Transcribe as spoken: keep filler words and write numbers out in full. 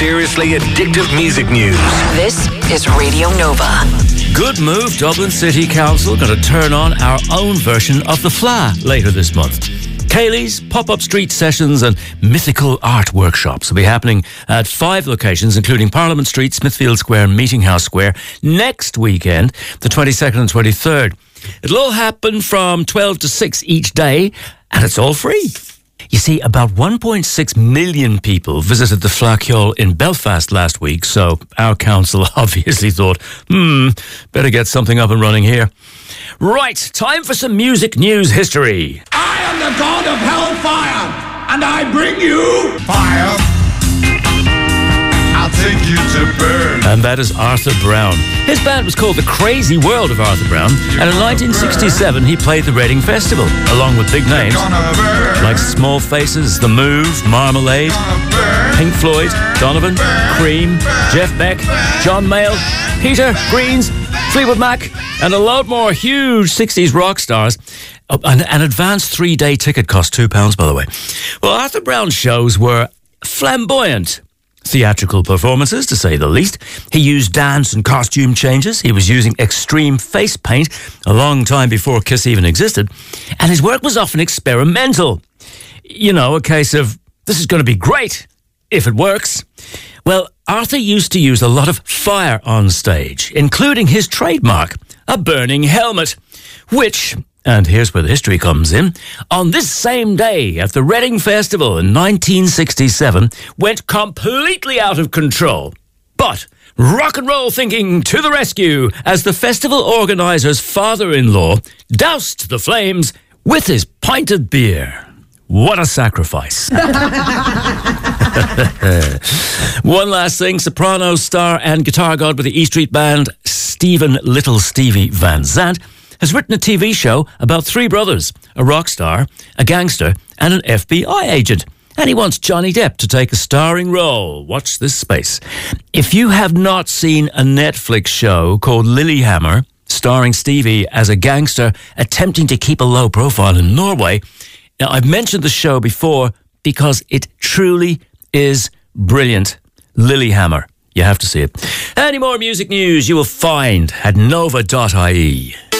Seriously addictive music news. This is Radio Nova. Good move. Dublin City Council going to turn on our own version of the F L A later this month. Kaylee's, pop-up street sessions and mythical art workshops will be happening at five locations, including Parliament Street, Smithfield Square and Meeting House Square, next weekend, the twenty-second and twenty-third. It'll all happen from twelve to six each day, and it's all free. You see, about one point six million people visited the Flacchiol in Belfast last week, so our council obviously thought, hmm, better get something up and running here. Right, time for some music news history. I am the god of hellfire, and I bring you fire. I'll take you to burn. And that is Arthur Brown. His band was called The Crazy World of Arthur Brown, and in nineteen sixty-seven he played the Reading Festival, along with big names like Small Faces, The Move, Marmalade, Pink Floyd, Donovan, Cream, Jeff Beck, John Mayall, Peter, Greens, Fleetwood Mac, and a lot more huge sixties rock stars. Oh, an, an advanced three-day ticket cost two pounds, by the way. Well, Arthur Brown's shows were flamboyant theatrical performances, to say the least. He used dance and costume changes. He was using extreme face paint a long time before Kiss even existed. And his work was often experimental. You know, a case of, this is going to be great if it works. Well, Arthur used to use a lot of fire on stage, including his trademark, a burning helmet, which, and here's where the history comes in, on this same day at the Reading Festival in nineteen sixty-seven, went completely out of control. But rock and roll thinking to the rescue as the festival organizer's father-in-law doused the flames with his pint of beer. What a sacrifice. One last thing, soprano, star and guitar god with the E Street Band, Stephen Little Stevie Van Zandt, has written a T V show about three brothers, a rock star, a gangster and an F B I agent. And he wants Johnny Depp to take a starring role. Watch this space. If you have not seen a Netflix show called Lilyhammer, starring Stevie as a gangster attempting to keep a low profile in Norway, now I've mentioned the show before because it truly is brilliant. Lilyhammer. You have to see it. Any more music news you will find at nova dot I E.